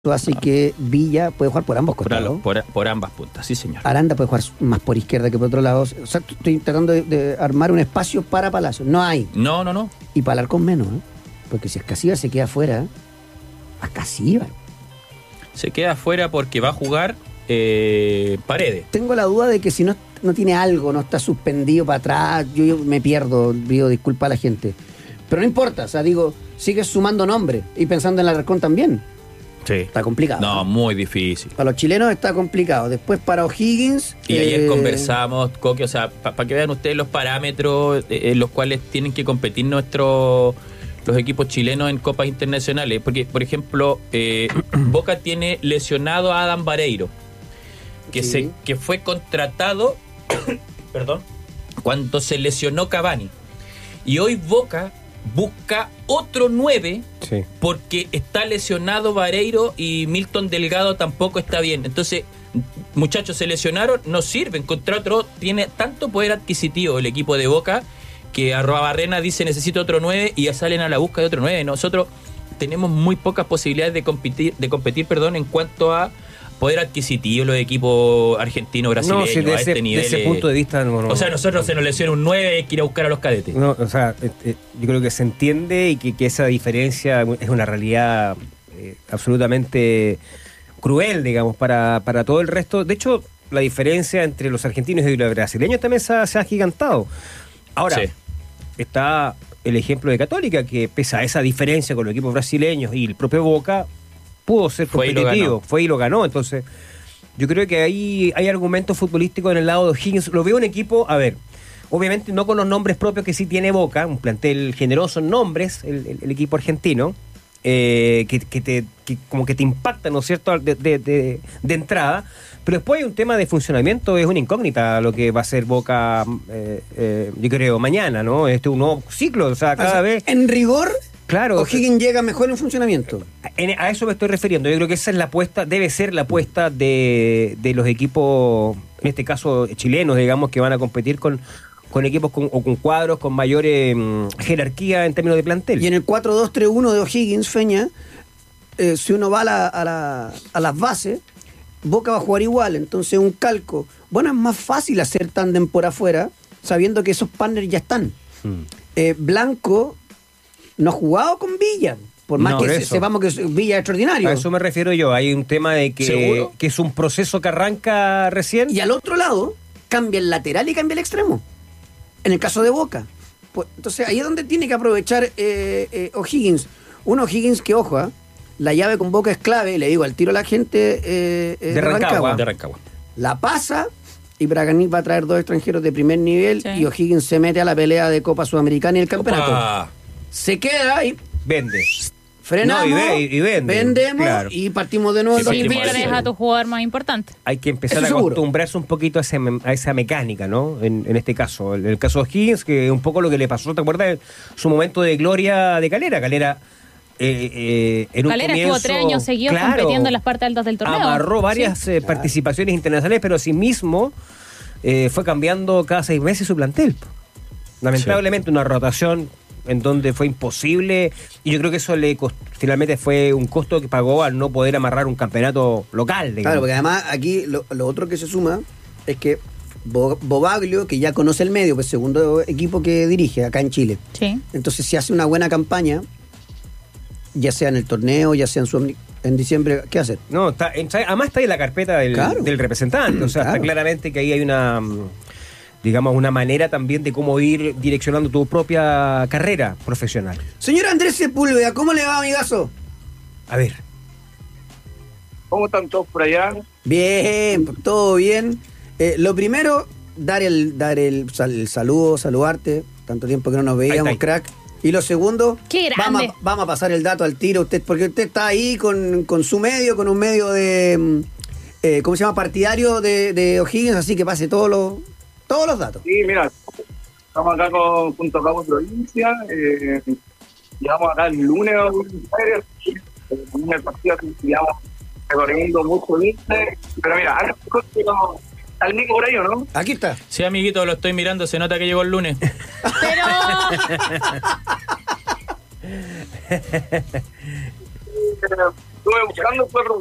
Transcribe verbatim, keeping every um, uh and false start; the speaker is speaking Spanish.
Así que Villa puede jugar por ambos costados. Por, por, por ambas puntas, sí señor. Aranda puede jugar más por izquierda que por otro lado. O sea, estoy tratando de, de armar un espacio para Palacios. No hay. No, no, no. Y para con menos, ¿eh? Porque si Escasiva se queda afuera, a Escasiva. Se queda afuera porque va a jugar eh, Paredes. Tengo la duda de que si no, no tiene algo, no está suspendido para atrás, yo, yo me pierdo, pido disculpas a la gente. Pero no importa, o sea, digo, sigues sumando nombres y pensando en la Alarcón también. Sí. Está complicado. No, muy difícil. Para los chilenos está complicado. Después para O'Higgins. Y eh... ayer conversamos, Coque, o sea, para pa que vean ustedes los parámetros en los cuales tienen que competir nuestros los equipos chilenos en copas internacionales. Porque, por ejemplo, eh, Boca tiene lesionado a Adam Vareiro, que, sí. se, que fue contratado perdón, cuando se lesionó Cavani. Y hoy Boca busca otro nueve, sí, porque está lesionado Vareiro y Milton Delgado tampoco está bien. Entonces, muchachos, se lesionaron, no sirven. Contra otro, tiene tanto poder adquisitivo el equipo de Boca que Arrobarrena dice necesito otro nueve y ya salen a la busca de otro nueve. Nosotros tenemos muy pocas posibilidades de competir, de competir perdón, en cuanto a poder adquisitivo los equipos argentinos, brasileños, no, sí, de a ese, este nivel. De ese punto de vista, no, no, o sea, nosotros no, se nos lesiona un nueve, hay que ir a buscar a los cadetes. No, o sea, eh, yo creo que se entiende y que, que esa diferencia es una realidad eh, absolutamente cruel, digamos, para, para todo el resto. De hecho, la diferencia entre los argentinos y los brasileños también se ha, se ha agigantado. Ahora, sí, está el ejemplo de Católica, que pese a esa diferencia con los equipos brasileños y el propio Boca, pudo ser competitivo, fue y lo ganó. Entonces, yo creo que ahí hay argumentos futbolísticos en el lado de O'Higgins. Lo veo un equipo, a ver, obviamente no con los nombres propios que sí tiene Boca, un plantel generoso en nombres, el, el, el equipo argentino, eh, que, que te que como que te impacta, ¿no es cierto?, de, de, de, de entrada, pero después hay un tema de funcionamiento, es una incógnita lo que va a ser Boca, eh, eh, yo creo, mañana, ¿no? Este es un nuevo ciclo, o sea, cada o sea, vez... En rigor... Claro. O'Higgins llega mejor en funcionamiento. A eso me estoy refiriendo. Yo creo que esa es la apuesta, debe ser la apuesta de, de los equipos, en este caso chilenos, digamos, que van a competir con, con equipos con, o con cuadros con mayor eh, jerarquía en términos de plantel. Y en el cuatro dos tres uno de O'Higgins, Feña, eh, si uno va a, la, a, la, a las bases, Boca va a jugar igual. Entonces, un calco. Bueno, es más fácil hacer tándem por afuera, sabiendo que esos partners ya están. Hmm. Eh, Blanco no ha jugado con Villa, por más no, que se, sepamos que Villa es extraordinario. A eso me refiero yo. Hay un tema de que, que es un proceso que arranca recién. Y al otro lado, cambia el lateral y cambia el extremo. En el caso de Boca. Pues, entonces, ahí es donde tiene que aprovechar eh, eh, O'Higgins. Un O'Higgins que, ojo, ¿eh? La llave con Boca es clave. Le digo al tiro a la gente eh, eh, de, de, Rancagua. Rancagua. de Rancagua. La pasa y Braganich va a traer dos extranjeros de primer nivel, sí, y O'Higgins se mete a la pelea de Copa Sudamericana y el campeonato. Opa. Se queda y vende. Frenamos, no, y, ve, y vende, vendemos, claro, y partimos de nuevo. Y si pierdes a tu jugador más importante. Hay que empezar Eso a acostumbrarse seguro. un poquito a, ese, a esa mecánica, ¿no? En, en este caso. En el caso de Higgins, que es un poco lo que le pasó, ¿te acuerdas? Su momento de gloria de Calera. Calera, eh, eh, en un Calera comienzo, estuvo tres años seguidos claro, compitiendo en las partes altas del torneo. Amarró varias sí. eh, participaciones internacionales, pero asimismo eh, fue cambiando cada seis meses su plantel. Lamentablemente, sí, una rotación en donde fue imposible, y yo creo que eso le cost- finalmente fue un costo que pagó al no poder amarrar un campeonato local, digamos. Claro, porque además aquí lo, lo otro que se suma es que Bo- Bobaglio, que ya conoce el medio, pues segundo equipo que dirige acá en Chile. Sí. Entonces, si hace una buena campaña, ya sea en el torneo, ya sea en, su, en diciembre, ¿qué hacer? No, está, está, además está ahí la carpeta del, claro, del representante, o sea, claro, está claramente que ahí hay una... digamos, una manera también de cómo ir direccionando tu propia carrera profesional. Señor Andrés Sepúlveda, ¿cómo le va, amigazo? A ver. ¿Cómo están todos por allá? Bien, todo bien. Eh, lo primero, dar el dar el, sal, el saludo, saludarte. Tanto tiempo que no nos veíamos, ahí, ahí. Crack. Y lo segundo, vamos a, vamos a pasar el dato al tiro, usted, porque usted está ahí con, con su medio, con un medio de, eh, ¿cómo se llama? Partidario de, de O'Higgins, así que pase todo lo... Todos los datos. Sí, mira, estamos acá con, junto a Cabo Provincia, eh, llegamos acá el lunes a Buenos Aires, en el partido que llevamos recorriendo mucho viste, pero mira, ahora está el Nico por ahí, ¿o no? Aquí está. Sí, amiguito, lo estoy mirando, se nota que llegó el lunes. Pero... estuve buscando, fue